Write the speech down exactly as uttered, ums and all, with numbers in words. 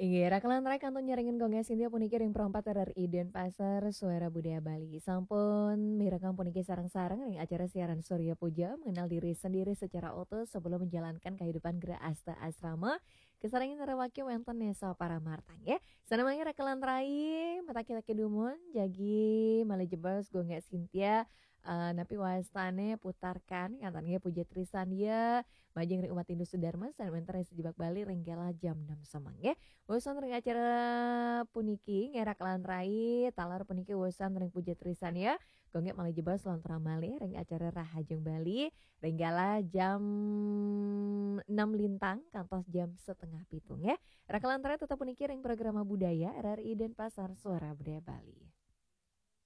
Inggih, rakalan rek kantun nyaringin gongnya Sintia puniki ring perompat R R I Denpasar Suara Budaya Bali. Sampun mirekang puniki sareng-sareng ring acara siaran Surya Puja mengenal diri sendiri secara utuh sebelum menjalankan kehidupan Gera Asta Asrama. Kesaringin nerawaki wenten Nesa Paramartang ya. Sanamanya rakalan rai mata kita kedumun jagi malih jebas gongnya Sintia. Uh, napi wastane putarkan katanya puja trisan ya majeng ring umat Hindu Sudarma sanmenter sejebak Bali ringgela jam enam semang ya. Wusan ring acara puniki ngerak lan rai talar puniki wusan ring puja trisan ya. Gongek malih jebas lontra malih ring acara Rahajeng Bali ringgala jam enam lintang kantos jam setengah pitung ya. Rakalan rai tetap puniki ring programa budaya R R I Denpasar Suara Budaya Bali.